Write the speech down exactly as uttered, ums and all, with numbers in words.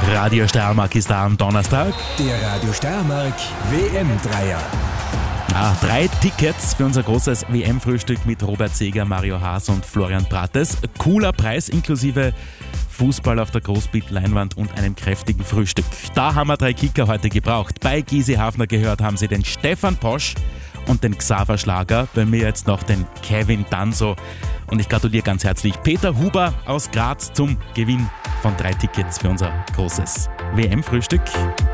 Radio Steiermark ist da am Donnerstag. Der Radio Steiermark W M-Dreier. Ah, drei Tickets für unser großes W M-Frühstück mit Robert Seger, Mario Haas und Florian Prates. Cooler Preis inklusive Fußball auf der Großbildleinwand und einem kräftigen Frühstück. Da haben wir drei Kicker heute gebraucht. Bei Gysi Hafner gehört haben Sie den Stefan Posch und den Xaver Schlager. Bei mir jetzt noch den Kevin Danso. Und ich gratuliere ganz herzlich Peter Huber aus Graz zum Gewinn von drei Tickets für unser großes W M-Frühstück.